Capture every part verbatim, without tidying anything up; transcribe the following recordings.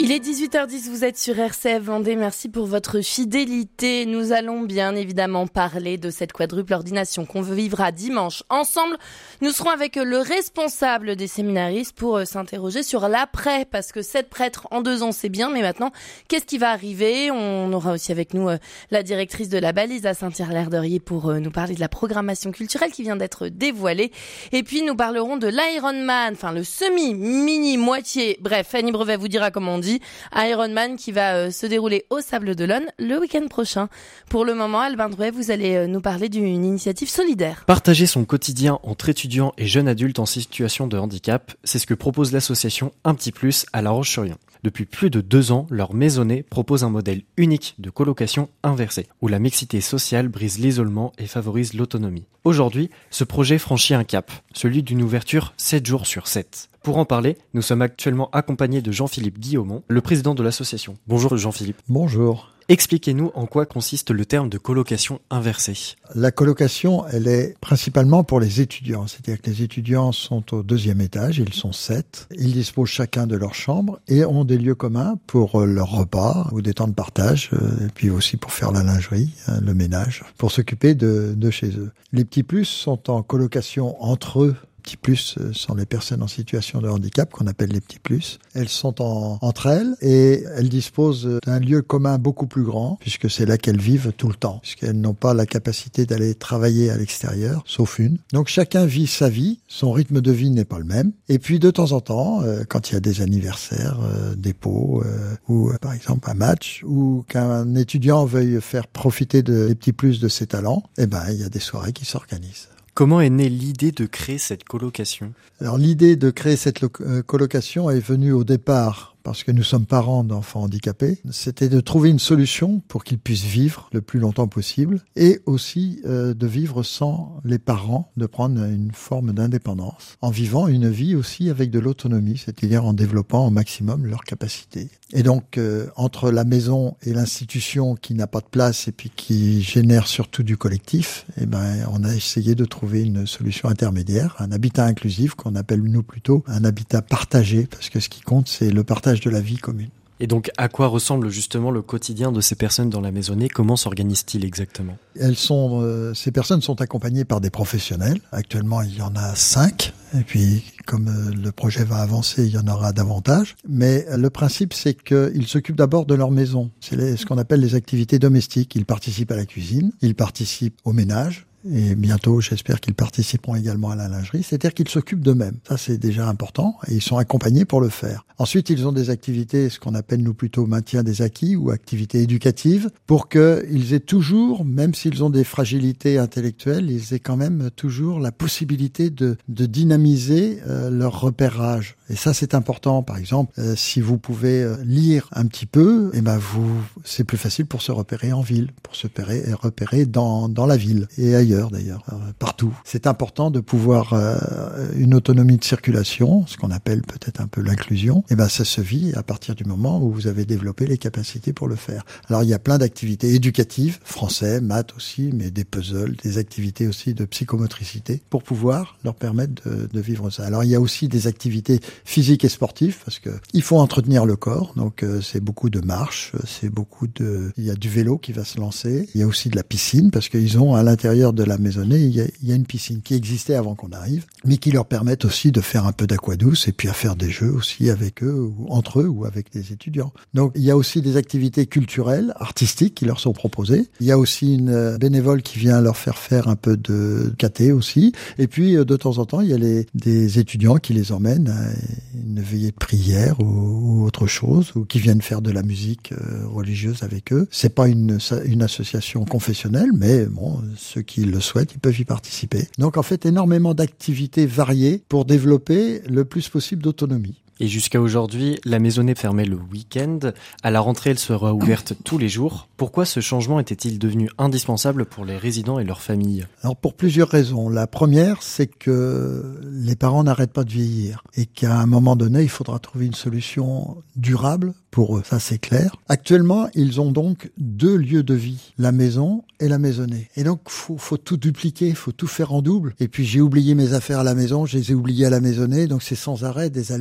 Il est dix-huit heures dix, vous êtes sur R C F Vendée, merci pour votre fidélité. Nous allons bien évidemment parler de cette quadruple ordination qu'on vivra dimanche ensemble. Nous serons avec le responsable des séminaristes pour s'interroger sur l'après, parce que sept prêtres en deux ans c'est bien, mais maintenant qu'est-ce qui va arriver? On aura aussi avec nous la directrice de la Balise à Saint-Hilaire-d'Oriez pour nous parler de la programmation culturelle qui vient d'être dévoilée. Et puis nous parlerons de l'Ironman, enfin le semi, mini, moitié, bref, Fanny Brevet vous dira comment on dit, Ironman qui va euh, se dérouler au Sables-d'Olonne le week-end prochain. Pour le moment, Albin Drouet, vous allez euh, nous parler d'une initiative solidaire. Partager son quotidien entre étudiants et jeunes adultes en situation de handicap, c'est ce que propose l'association Un Petit Plus à La Roche-sur-Yon. Depuis plus de deux ans, leur maisonnée propose un modèle unique de colocation inversée, où la mixité sociale brise l'isolement et favorise l'autonomie. Aujourd'hui, ce projet franchit un cap, celui d'une ouverture sept jours sur sept. Pour en parler, nous sommes actuellement accompagnés de Jean-Philippe Guillaumont, le président de l'association. Bonjour Jean-Philippe. Bonjour. Expliquez-nous en quoi consiste le terme de colocation inversée. La colocation, elle est principalement pour les étudiants. C'est-à-dire que les étudiants sont au deuxième étage, ils sont sept. Ils disposent chacun de leur chambre et ont des lieux communs pour leur repas ou des temps de partage, et puis aussi pour faire la lingerie, le ménage, pour s'occuper de, de chez eux. Les petits plus sont en colocation entre eux. Petits plus sont les personnes en situation de handicap qu'on appelle les petits plus. Elles sont en, entre elles et elles disposent d'un lieu commun beaucoup plus grand puisque c'est là qu'elles vivent tout le temps, puisqu'elles n'ont pas la capacité d'aller travailler à l'extérieur, sauf une. Donc chacun vit sa vie, son rythme de vie n'est pas le même. Et puis de temps en temps, euh, quand il y a des anniversaires, euh, des pots euh, ou euh, par exemple un match ou qu'un étudiant veuille faire profiter de, des petits plus de ses talents, eh ben il y a des soirées qui s'organisent. Comment est née l'idée de créer cette colocation ? Alors l'idée de créer cette lo- euh, colocation est venue au départ parce que nous sommes parents d'enfants handicapés. C'était de trouver une solution pour qu'ils puissent vivre le plus longtemps possible et aussi euh, de vivre sans les parents, de prendre une forme d'indépendance en vivant une vie aussi avec de l'autonomie, c'est-à-dire en développant au maximum leurs capacités. Et donc euh, entre la maison et l'institution qui n'a pas de place et puis qui génère surtout du collectif, eh ben on a essayé de trouver une solution intermédiaire, un habitat inclusif qu'on appelle nous plutôt un habitat partagé, parce que ce qui compte c'est le partage de la vie commune. Et donc, à quoi ressemble justement le quotidien de ces personnes dans la maisonnée ? Comment s'organisent-ils exactement ? Elles sont, euh, ces personnes sont accompagnées par des professionnels. Actuellement, il y en a cinq. Et puis, comme euh, le projet va avancer, il y en aura davantage. Mais euh, le principe, c'est qu'ils s'occupent d'abord de leur maison. C'est les, ce qu'on appelle les activités domestiques. Ils participent à la cuisine, ils participent au ménage. Et bientôt, j'espère qu'ils participeront également à la lingerie. C'est-à-dire qu'ils s'occupent d'eux-mêmes. Ça, c'est déjà important. Et ils sont accompagnés pour le faire. Ensuite, ils ont des activités, ce qu'on appelle nous plutôt maintien des acquis ou activités éducatives, pour qu'ils aient toujours, même s'ils ont des fragilités intellectuelles, ils aient quand même toujours la possibilité de, de dynamiser euh, leur repérage. Et ça, c'est important. Par exemple, euh, si vous pouvez euh, lire un petit peu, eh ben vous, c'est plus facile pour se repérer en ville, pour se repérer, repérer dans, dans la ville et ailleurs d'ailleurs, euh, partout. C'est important de pouvoir euh, une autonomie de circulation, ce qu'on appelle peut-être un peu l'inclusion. Eh ben ça se vit à partir du moment où vous avez développé les capacités pour le faire. Alors il y a plein d'activités éducatives, français, maths aussi, mais des puzzles, des activités aussi de psychomotricité pour pouvoir leur permettre de, de vivre ça. Alors il y a aussi des activités physiques et sportives parce que il faut entretenir le corps, donc euh, c'est beaucoup de marche, c'est beaucoup de, il y a du vélo qui va se lancer, il y a aussi de la piscine parce qu'ils ont à l'intérieur de la maisonnée, il y a, il y a une piscine qui existait avant qu'on arrive, mais qui leur permettent aussi de faire un peu d'aqua douce et puis à faire des jeux aussi avec eux, ou entre eux ou avec des étudiants. Donc il y a aussi des activités culturelles, artistiques qui leur sont proposées. Il y a aussi une bénévole qui vient leur faire faire un peu de caté aussi. Et puis de temps en temps, il y a les, des étudiants qui les emmènent à une veillée de prière ou, ou autre chose, ou qui viennent faire de la musique euh, religieuse avec eux. C'est pas une, une association confessionnelle, mais bon, ceux qui le souhaitent, ils peuvent y participer. Donc en fait, énormément d'activités variées pour développer le plus possible d'autonomie. Et jusqu'à aujourd'hui, la maisonnée fermait le week-end. À la rentrée, elle sera ouverte tous les jours. Pourquoi ce changement était-il devenu indispensable pour les résidents et leurs familles ? Alors pour plusieurs raisons. La première, c'est que les parents n'arrêtent pas de vieillir et qu'à un moment donné, il faudra trouver une solution durable pour eux. Ça, c'est clair. Actuellement, ils ont donc deux lieux de vie, la maison et la maisonnée. Et donc, faut, faut tout dupliquer, faut tout faire en double. Et puis, j'ai oublié mes affaires à la maison, je les ai oubliées à la maisonnée, donc c'est sans arrêt des allers-retours.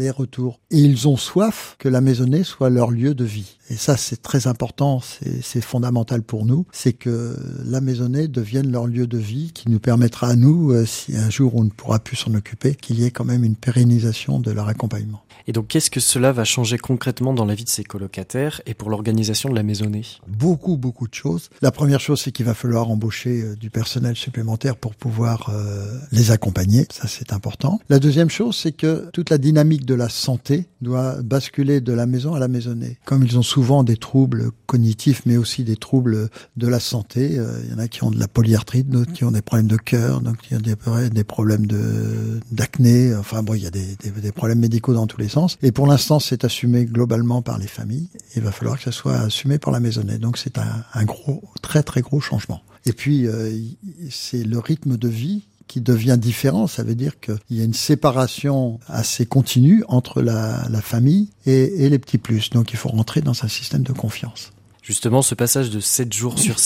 autour. Et ils ont soif que la maisonnée soit leur lieu de vie. Et ça, c'est très important, c'est, c'est fondamental pour nous. C'est que la maisonnée devienne leur lieu de vie qui nous permettra à nous, euh, si un jour on ne pourra plus s'en occuper, qu'il y ait quand même une pérennisation de leur accompagnement. Et donc, qu'est-ce que cela va changer concrètement dans la vie de ces colocataires et pour l'organisation de la maisonnée ? Beaucoup, beaucoup de choses. La première chose, c'est qu'il va falloir embaucher euh, du personnel supplémentaire pour pouvoir euh, les accompagner. Ça, c'est important. La deuxième chose, c'est que toute la dynamique de la santé doit basculer de la maison à la maisonnée. Comme ils ont souvent des troubles cognitifs, mais aussi des troubles de la santé, euh, il y en a qui ont de la polyarthrite, d'autres qui ont des problèmes de cœur, donc il y a des, des problèmes de, d'acné. Enfin bon, il y a des, des, des problèmes médicaux dans tous les sens. Et pour l'instant, c'est assumé globalement par les familles. Il va falloir que ça soit assumé par la maisonnée. Donc c'est un, un gros, très très gros changement. Et puis, euh, c'est le rythme de vie qui devient différent. Ça veut dire qu'il y a une séparation assez continue entre la, la famille et, et les petits plus. Donc il faut rentrer dans un système de confiance. Justement, ce passage de sept jours sur